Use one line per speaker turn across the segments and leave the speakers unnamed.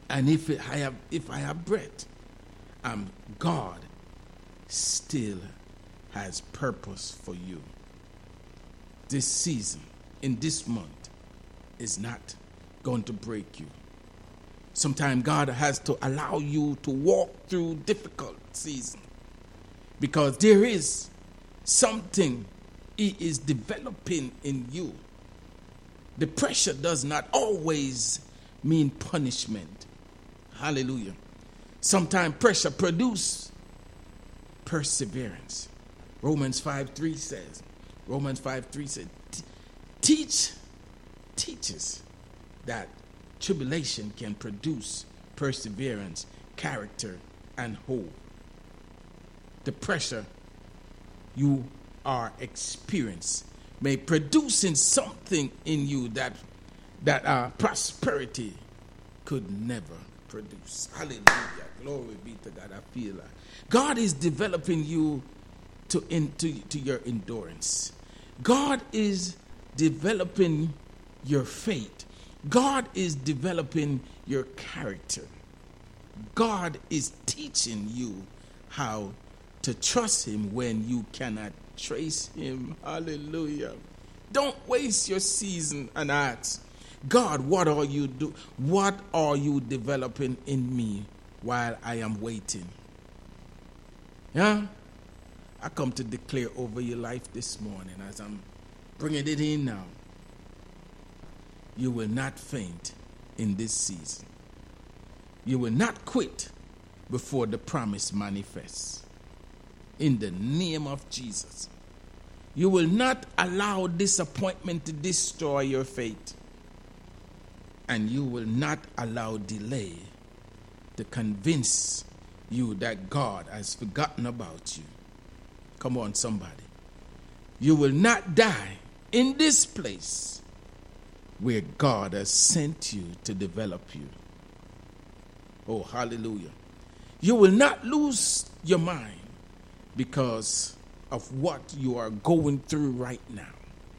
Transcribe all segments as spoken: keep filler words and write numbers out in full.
And if I have, if I have breath, um, God still has purpose for you. This season, in this month, is not going to break you. Sometimes God has to allow you to walk through difficult seasons because there is something He is developing in you. The pressure does not always mean punishment. Hallelujah. Sometimes pressure produces perseverance. Romans five three says, Romans five three says, teach, teaches that tribulation can produce perseverance, character, and hope. The pressure you are experiencing may produce in something in you that that uh, prosperity could never produce. Hallelujah. Glory be to God. I feel like God is developing you to into to your endurance. God is developing your faith. God is developing your character. God is teaching you how to trust Him when you cannot trace Him. Hallelujah. Don't waste your season and ask, God, what are you do? What are you developing in me while I am waiting? Yeah? I come to declare over your life this morning as I'm bringing it in now. You will not faint in this season. You will not quit before the promise manifests. In the name of Jesus. You will not allow disappointment to destroy your faith. And you will not allow delay to convince you that God has forgotten about you. Come on, somebody. You will not die in this place where God has sent you to develop you. Oh, hallelujah. You will not lose your mind because of what you are going through right now.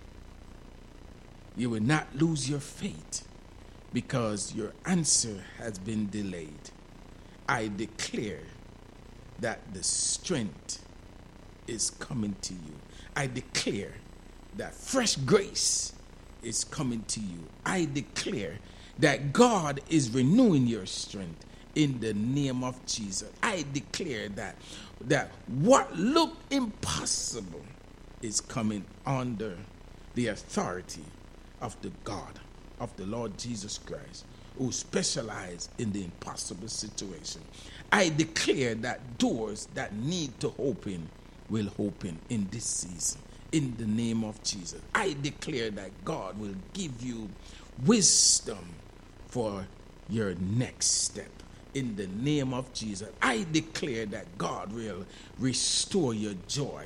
You will not lose your faith because your answer has been delayed. I declare that the strength is coming to you. I declare that fresh grace is coming to you. I declare that God is renewing your strength in the name of Jesus. I declare that that what looked impossible is coming under the authority of the God of the Lord Jesus Christ, who specializes in the impossible situation. I declare that doors that need to open will open in this season. In the name of Jesus. I declare that God will give you wisdom for your next step. In the name of Jesus. I declare that God will restore your joy.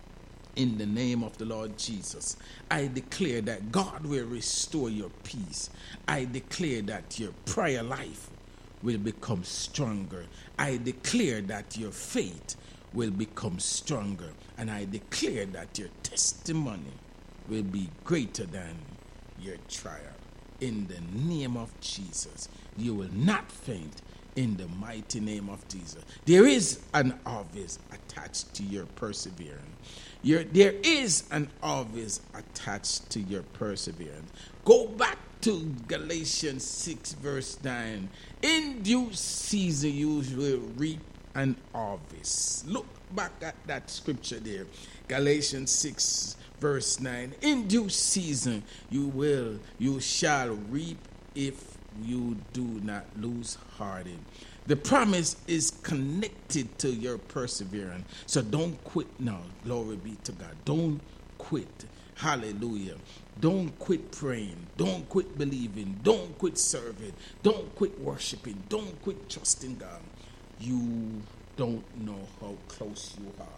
In the name of the Lord Jesus. I declare that God will restore your peace. I declare that your prayer life will become stronger. I declare that your faith will become stronger. And I declare that your testimony will be greater than your trial. In the name of Jesus. You will not faint. In the mighty name of Jesus. There is an harvest attached to your perseverance. Your, there is an harvest attached to your perseverance. Go back to Galatians six verse nine. In due season you will reap an harvest. Look back at that scripture there. Galatians six verse nine. In due season you will, you shall reap if you do not lose heart. The promise is connected to your perseverance. So don't quit now. Glory be to God. Don't quit. Hallelujah. Don't quit praying. Don't quit believing. Don't quit serving. Don't quit worshiping. Don't quit trusting God. You don't know how close you are.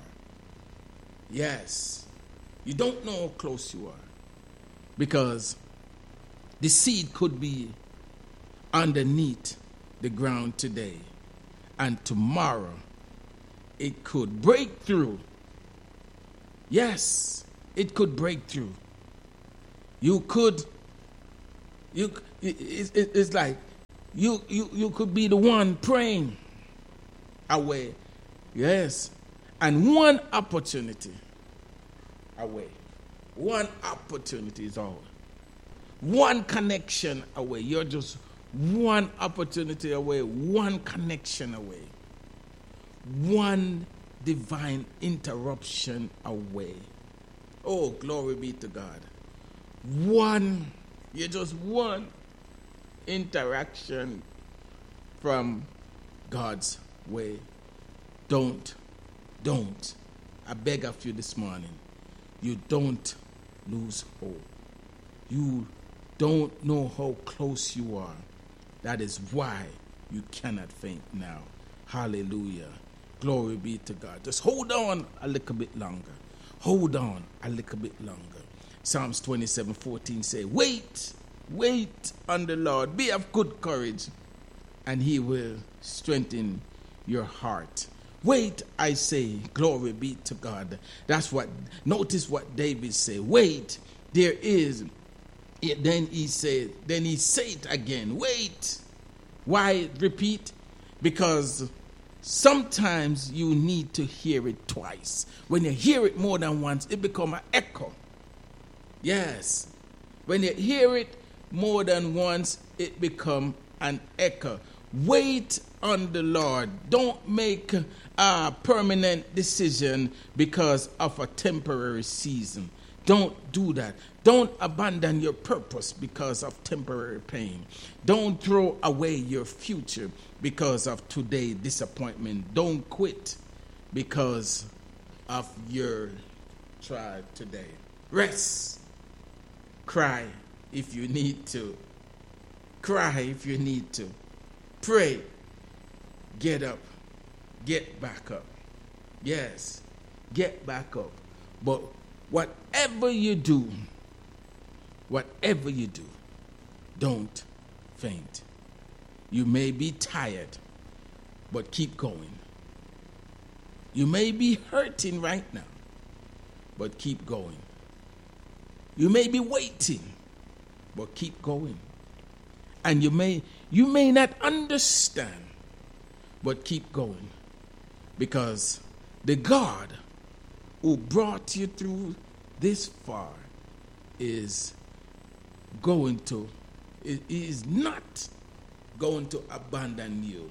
Yes. You don't know how close you are. Because the seed could be underneath the ground today, and tomorrow it could break through. Yes, it could break through. You could, you. It, it, it's like You, you, you could be the one praying away. Yes. And one opportunity away. One opportunity is all. One connection away. You're just one opportunity away. One connection away. One divine interruption away. Oh, glory be to God. One, you're just one interaction from God's way. Don't, don't. I beg of you this morning, you don't lose hope. You don't know how close you are. That is why you cannot faint now. Hallelujah. Glory be to God. Just hold on a little bit longer. Hold on a little bit longer. Psalms twenty-seven fourteen say, wait, wait on the Lord. Be of good courage, and he will strengthen your heart. Wait, I say, glory be to God. That's what, notice what David said. Wait, there is, then he said, then he said again, wait. Why repeat? Because sometimes you need to hear it twice. When you hear it more than once, it becomes an echo. Yes. When you hear it more than once, it becomes an echo. Wait on the Lord. Don't make a permanent decision because of a temporary season. Don't do that. Don't abandon your purpose because of temporary pain. Don't throw away your future because of today's disappointment. Don't quit because of your trial today. Rest. Cry if you need to. Cry if you need to. Pray. Get up. Get back up. Yes. Get back up. But whatever you do, whatever you do, don't faint. You may be tired, but keep going. You may be hurting right now, but keep going. You may be waiting, but keep going. And you may you may not understand, but keep going. Because the God who brought you through this far is going to, is not going to abandon you.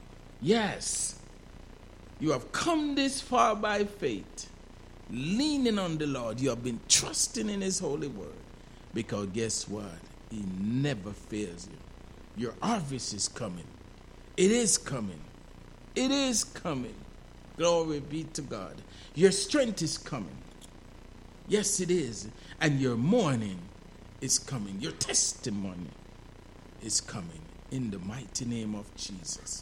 Yes, you have come this far by faith, leaning on the Lord. You have been trusting in his holy word. Because guess what? He never fails you. Your harvest is coming. It is coming. It is coming. Glory be to God. Your strength is coming. Yes, it is. And your morning is coming. Your testimony is coming. In the mighty name of Jesus.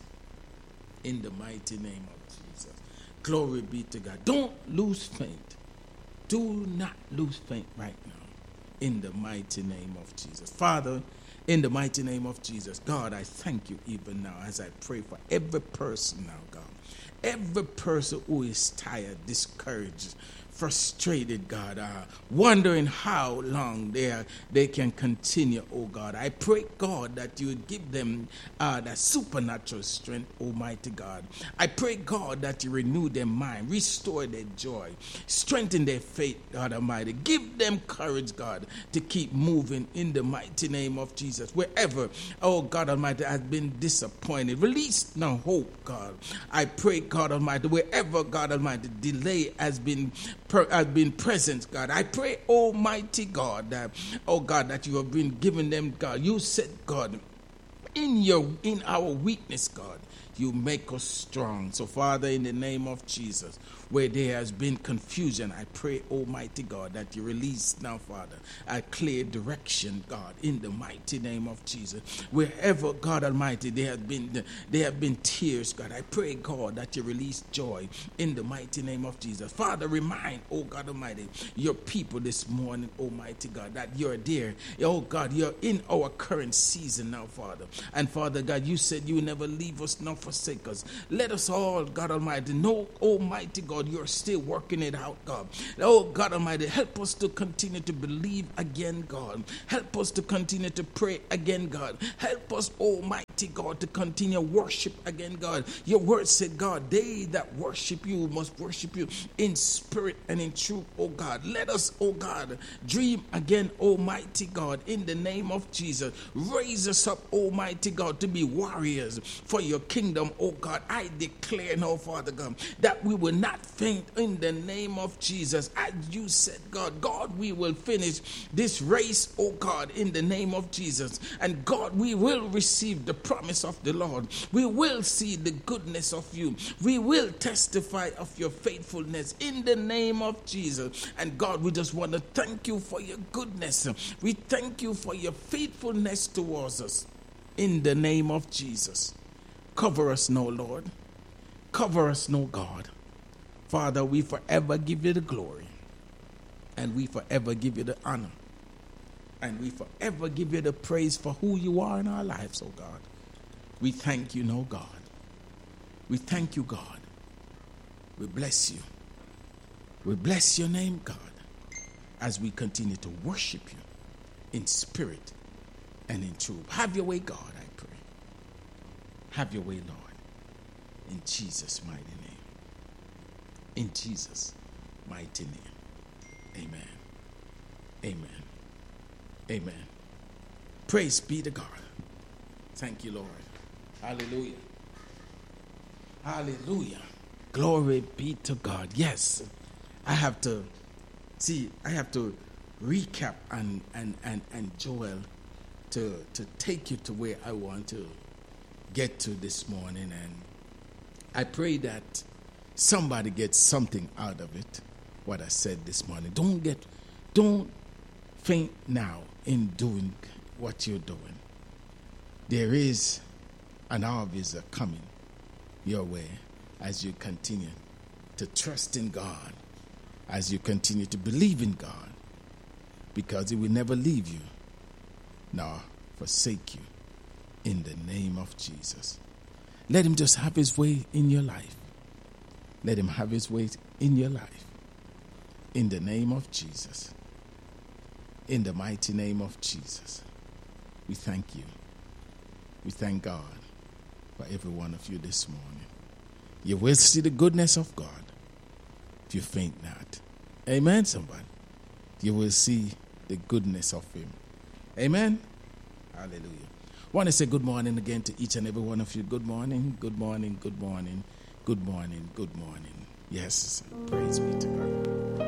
In the mighty name of Jesus. Glory be to God. Don't lose faith. Do not lose faith right now. In the mighty name of Jesus. Father, in the mighty name of Jesus, God, I thank you even now as I pray for every person now, God. Every person who is tired, discouraged, frustrated, God, uh, wondering how long they are, they can continue, oh God. I pray, God, that you would give them uh, that supernatural strength, Almighty God. I pray, God, that you renew their mind, restore their joy, strengthen their faith, God Almighty. Give them courage, God, to keep moving in the mighty name of Jesus. Wherever, oh God Almighty, has been disappointed, release now hope, God. I pray, God Almighty, wherever, God Almighty, delay has been Per, has been present, God. I pray, Almighty God, that, oh God, that you have been giving them, God. You said, God, in your in our weakness, God, you make us strong. So, Father, in the name of Jesus, where there has been confusion, I pray, Almighty God, that you release now, Father, a clear direction, God, in the mighty name of Jesus. Wherever, God Almighty, there have been there have been tears, God, I pray, God, that you release joy in the mighty name of Jesus. Father, remind, oh God Almighty, your people this morning, Almighty God, that you're there. Oh God, you're in our current season now, Father. And Father God, you said you never leave us nor forsake us. Let us all, God Almighty, know, Almighty God, you're still working it out, God. Oh, God Almighty, help us to continue to believe again, God. Help us to continue to pray again, God. Help us, Almighty Almighty God, to continue worship again, God. Your word said, God, they that worship you must worship you in spirit and in truth, oh God. Let us, oh God, dream again, Almighty God, in the name of Jesus. Raise us up, Almighty God, to be warriors for your kingdom, oh God. I declare now, Father God, that we will not faint in the name of Jesus. As you said, God, God, we will finish this race, oh God, in the name of Jesus. And God, we will receive the promise of the Lord. We will see the goodness of you. We will testify of your faithfulness in the name of Jesus. And God, we just want to thank you for your goodness. We thank you for your faithfulness towards us in the name of Jesus. Cover us now, Lord. Cover us now, God. Father, we forever give you the glory, and we forever give you the honor, and we forever give you the praise for who you are in our lives, oh God. We thank you now, God. We thank you, God. We bless you. We bless your name, God, as we continue to worship you in spirit and in truth. Have your way, God, I pray. Have your way, Lord, in Jesus' mighty name. In Jesus' mighty name. Amen. Amen. Amen. Praise be to God. Thank you, Lord. Hallelujah. Hallelujah. Glory be to God. Yes, I have to, see, I have to recap and, and, and, and Joel to, to take you to where I want to get to this morning. And I pray that somebody gets something out of it, what I said this morning. Don't get, don't faint now in doing what you're doing. There is an harvest coming your way as you continue to trust in God, as you continue to believe in God, because He will never leave you nor forsake you in the name of Jesus. Let Him just have His way in your life. Let Him have His way in your life. In the name of Jesus. In the mighty name of Jesus. We thank you. We thank God for every one of you this morning. You will see the goodness of God if you faint not. Amen, somebody. You will see the goodness of Him. Amen. Hallelujah. I want to say good morning again to each and every one of you. Good morning, good morning, good morning, good morning, good morning. Yes, praise be to God.